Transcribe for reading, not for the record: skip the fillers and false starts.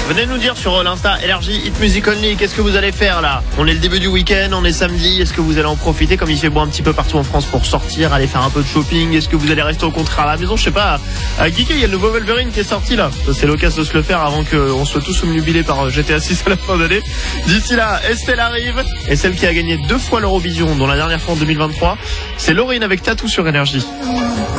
Venez nous dire sur l'Insta LRJ Hit Music Only, qu'est-ce que vous allez faire là? On est le début du week-end, on est samedi, est-ce que vous allez en profiter comme il fait beau un petit peu partout en France pour sortir, aller faire un peu de shopping? Est-ce que vous allez rester au contraire à la maison? Je sais pas, à Geeky, il y a le nouveau Wolverine qui est sorti là. C'est l'occasion de se le faire avant qu'on soit tous omnubilés par GTA 6 à la fin d'année. D'ici là, Estelle arrive, et celle qui a gagné 2 fois l'Eurovision, dont la dernière fois en 2023, c'est Laurine avec Tatou sur Énergie.